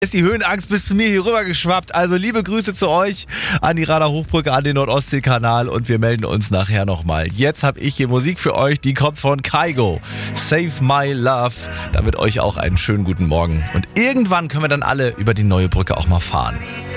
Ist die Höhenangst bis zu mir hier rüber geschwappt. Also liebe Grüße zu euch an die Radar Hochbrücke, an den Nordostseekanal und wir melden uns nachher nochmal. Jetzt habe ich hier Musik für euch, die kommt von Kygo. Save My Love. Damit euch auch einen schönen guten Morgen. Und irgendwann können wir dann alle über die neue Brücke auch mal fahren.